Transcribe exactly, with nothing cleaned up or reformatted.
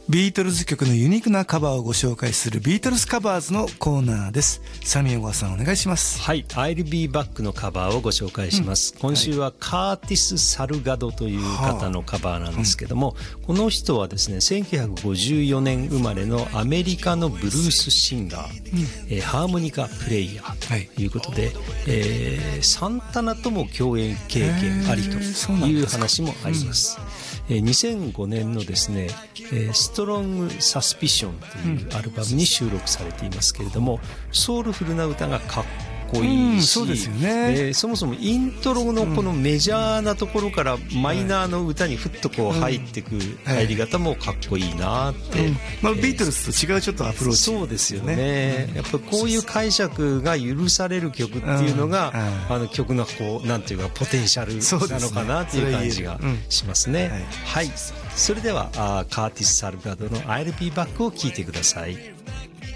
ビートルズ曲のユニークなカバーをご紹介するビートルズカバーズのコーナーです。サミー小川さんお願いします。 はい、I'll Be Back のカバーをご紹介します、うん、今週はカーティス・サルガドという方のカバーなんですけども、はあうん、この人はですねせんきゅうひゃくごじゅうよねん生まれのアメリカのブルースシンガー、うんえー、ハーモニカプレイヤーということで、はいえー、サンタナとも共演経験ありという話もあります。にせんごねんのですね「ストロング・サスピション」というアルバムに収録されていますけれども、ソウルフルな歌がかっこいいし、 そうですよね、 えー、そもそもイントロのこのメジャーなところからマイナーの歌にふっとこう入ってく入り方もかっこいいなって、うんまあ、ビートルズと違うちょっとアプローチ、 そうですよね、うん、やっぱりこういう解釈が許される曲っていうのが、うん、あの曲のこうなんていうかポテンシャルなのかなっていう感じがしますね。はい、はい、それではあカーティス・サルガドの I'll Be Back を聴いてください。